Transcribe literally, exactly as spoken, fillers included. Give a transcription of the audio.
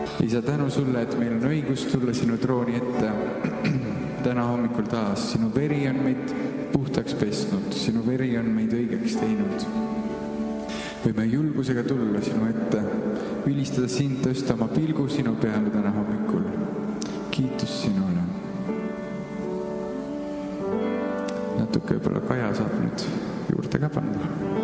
isa, tänu sulle, et meil on õigus tulla sinu trooni ette täna hommikul taas. Sinu veri on meid puhtaks pesnud, sinu veri on meid õigeks teinud. Võime julgusega tulla sinu ette, ülistada sind, tõsta oma pilgu sinu peale täna hommikul. Kiitus sinule. Natuke võib-olla Kaja saab nüüd juurde ka panna.